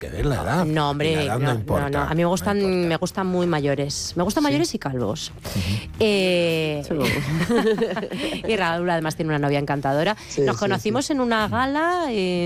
Que ver la edad. No, hombre, la edad no importa. no. A mí me gustan muy mayores. Me gustan mayores y calvos. Y Raúl además tiene una novia encantadora. Nos conocimos en una gala